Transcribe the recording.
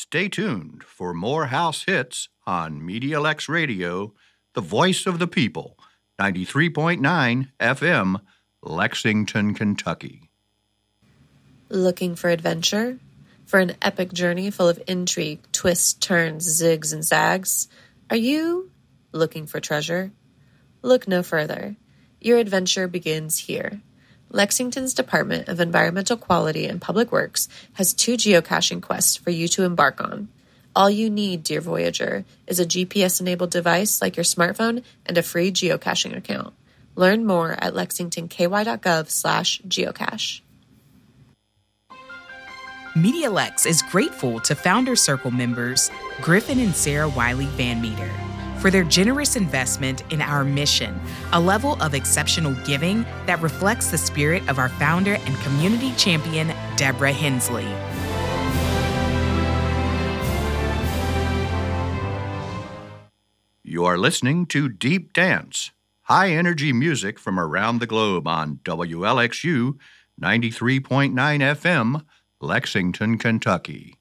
Stay tuned for more house hits on Media Lex Radio, the voice of the people, 93.9 FM, Lexington, Kentucky. Looking for adventure? For an epic journey full of intrigue, twists, turns, zigs, and zags? Are you looking for treasure? Look no further. Your adventure begins here. Lexington's Department of Environmental Quality and Public Works has 2 geocaching quests for you to embark on. All you need, dear Voyager, is a GPS-enabled device like your smartphone and a free geocaching account. Learn more at lexingtonky.gov/geocache. MediaLex is grateful to Founder Circle members Griffin and Sarah Wiley Van Meter for their generous investment in our mission, a level of exceptional giving that reflects the spirit of our founder and community champion, Deborah Hensley. You are listening to Deep Dance, high-energy music from around the globe on WLXU 93.9 FM, Lexington, Kentucky.